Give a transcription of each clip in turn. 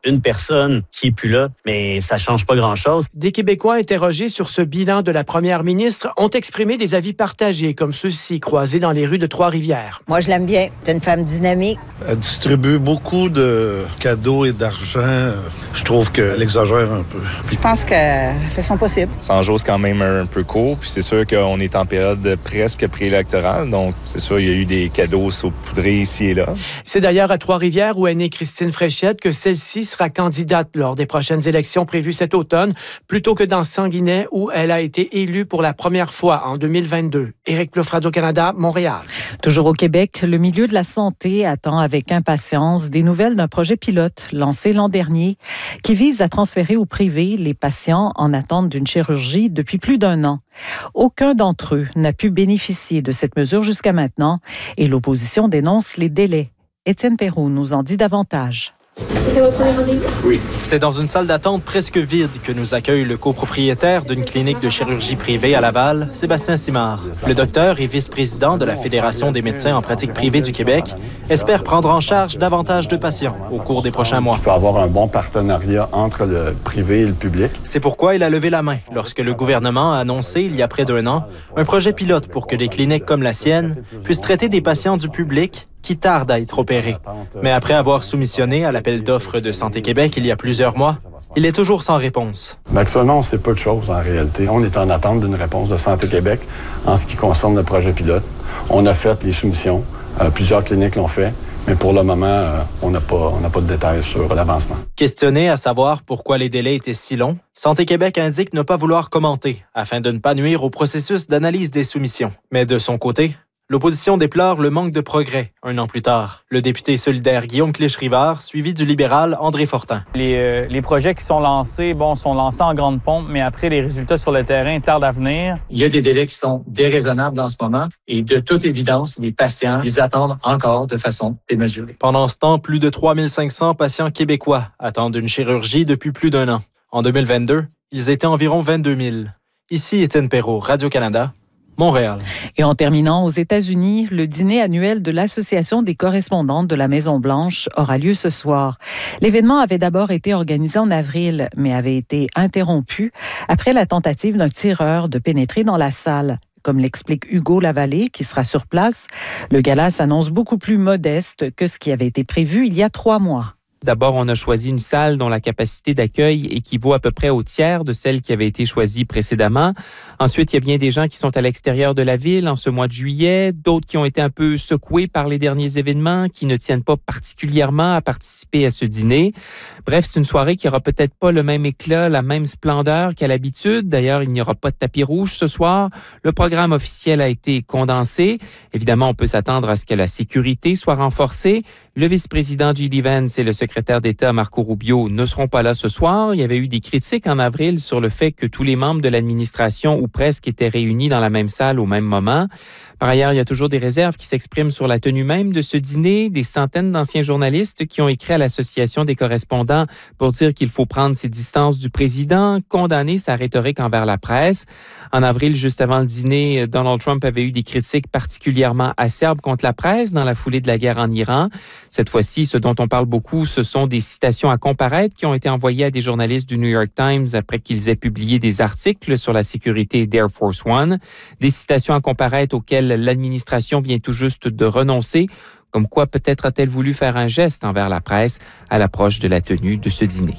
une personne qui est plus là, mais ça change pas grand-chose. Des Québécois interrogés sur ce bilan de la première ministre ont exprimé des avis partagés, comme ceux-ci croisés dans les rues de Trois-Rivières. Moi, je l'aime bien. C'est une femme dynamique. Elle distribue beaucoup de cadeaux et d'argent. Je trouve qu'elle exagère un peu. Je pense qu'elle fait son possible. 100 jours, c'est quand même un peu court. Puis c'est sûr qu'on est en période presque préélectorale. Donc, c'est sûr, il y a eu des cadeaux saupoudrés ici et là. C'est d'ailleurs à Trois-Rivières où est née Christine Fréchette que celle-ci sera candidate lors des prochaines élections prévues cet automne, plutôt que dans Sanguinet où elle a été élue pour la première fois en 2022. Éric Plouffe, Radio-Canada, Montréal. Toujours au Québec, le milieu de la santé attend avec impatience des nouvelles d'un projet pilote lancé l'an dernier qui vise à transférer au privé les patients en attente d'une chirurgie depuis plus d'1 an. Aucun d'entre eux n'a pu bénéficier de cette mesure jusqu'à maintenant et l'opposition dénonce les délais. Étienne Perrault nous en dit davantage. C'est votre premier rendez-vous? Oui. C'est dans une salle d'attente presque vide que nous accueille le copropriétaire d'une clinique de chirurgie privée à Laval, Sébastien Simard. Le docteur et vice-président de la Fédération des médecins en pratique privée du Québec espère prendre en charge davantage de patients au cours des prochains mois. Il peut y avoir un bon partenariat entre le privé et le public. C'est pourquoi il a levé la main lorsque le gouvernement a annoncé, il y a près d'1 an, un projet pilote pour que des cliniques comme la sienne puissent traiter des patients du public qui tardent à être opérés. Mais après avoir soumissionné à l'appel d'offres de Santé Québec il y a plusieurs mois, il est toujours sans réponse. Mais actuellement, on sait peu de choses en réalité. On est en attente d'une réponse de Santé Québec en ce qui concerne le projet pilote. On a fait les soumissions. Plusieurs cliniques l'ont fait. Mais pour le moment, on n'a pas de détails sur l'avancement. Questionné à savoir pourquoi les délais étaient si longs, Santé Québec indique ne pas vouloir commenter afin de ne pas nuire au processus d'analyse des soumissions. Mais de son côté, l'opposition déplore le manque de progrès 1 an plus tard. Le député solidaire Guillaume Clich-Rivard, suivi du libéral André Fortin. Les projets qui sont lancés, sont lancés en grande pompe, mais après, les résultats sur le terrain tardent à venir. Il y a des délais qui sont déraisonnables en ce moment et de toute évidence, les patients, ils attendent encore de façon démesurée. Pendant ce temps, plus de 3500 patients québécois attendent une chirurgie depuis plus d'1 an. En 2022, ils étaient environ 22 000. Ici Étienne Perrault, Radio-Canada, Montréal. Et en terminant, aux États-Unis, le dîner annuel de l'Association des correspondantes de la Maison-Blanche aura lieu ce soir. L'événement avait d'abord été organisé en avril, mais avait été interrompu après la tentative d'un tireur de pénétrer dans la salle. Comme l'explique Hugo Lavallée, qui sera sur place, le gala s'annonce beaucoup plus modeste que ce qui avait été prévu il y a 3 mois. D'abord, on a choisi une salle dont la capacité d'accueil équivaut à peu près au tiers de celle qui avait été choisie précédemment. Ensuite, il y a bien des gens qui sont à l'extérieur de la ville en ce mois de juillet, d'autres qui ont été un peu secoués par les derniers événements, qui ne tiennent pas particulièrement à participer à ce dîner. Bref, c'est une soirée qui n'aura peut-être pas le même éclat, la même splendeur qu'à l'habitude. D'ailleurs, il n'y aura pas de tapis rouge ce soir. Le programme officiel a été condensé. Évidemment, on peut s'attendre à ce que la sécurité soit renforcée. Le vice-président J.D. Vance et le secrétaire d'État Marco Rubio ne seront pas là ce soir. Il y avait eu des critiques en avril sur le fait que tous les membres de l'administration ou presque étaient réunis dans la même salle au même moment. Par ailleurs, il y a toujours des réserves qui s'expriment sur la tenue même de ce dîner. Des centaines d'anciens journalistes qui ont écrit à l'Association des correspondants pour dire qu'il faut prendre ses distances du président, condamner sa rhétorique envers la presse. En avril, juste avant le dîner, Donald Trump avait eu des critiques particulièrement acerbes contre la presse dans la foulée de la guerre en Iran. Cette fois-ci, ce dont on parle beaucoup, ce sont des citations à comparaître qui ont été envoyées à des journalistes du New York Times après qu'ils aient publié des articles sur la sécurité d'Air Force One. Des citations à comparaître auxquelles l'administration vient tout juste de renoncer. Comme quoi, peut-être a-t-elle voulu faire un geste envers la presse à l'approche de la tenue de ce dîner.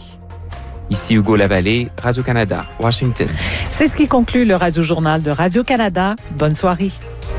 Ici Hugo Lavallée, Radio-Canada, Washington. C'est ce qui conclut le Radio-Journal de Radio-Canada. Bonne soirée.